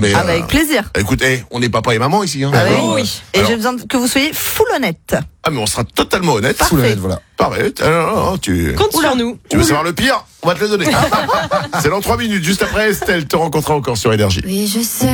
Mais, avec plaisir. Écoute, on est papa et maman ici. Hein. Oui. Et j'ai besoin que vous soyez full honnête. Ah, mais on sera totalement honnête. Parfait. Full honnête, voilà. Parfait. Tu Compte sur nous. veux savoir le pire? On va te le donner. C'est dans 3 minutes, juste après Estelle te rencontrera encore sur Énergie. Oui, je sais.